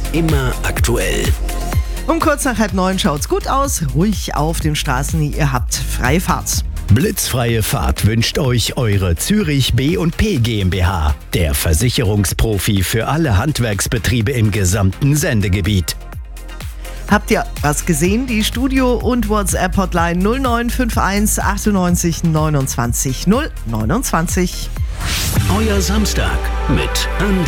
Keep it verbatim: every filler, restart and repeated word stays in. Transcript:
Immer aktuell. Um kurz nach halb neun schaut's gut aus. Ruhig auf den Straßen. Ihr habt freie Fahrt. Blitzfreie Fahrt wünscht euch eure Zürich B und P GmbH, der Versicherungsprofi für alle Handwerksbetriebe im gesamten Sendegebiet. Habt ihr was gesehen? Die Studio- und WhatsApp-Hotline null neun fünf eins achtundneunzig neunundzwanzig null neunundzwanzig. Euer Samstag mit Andi.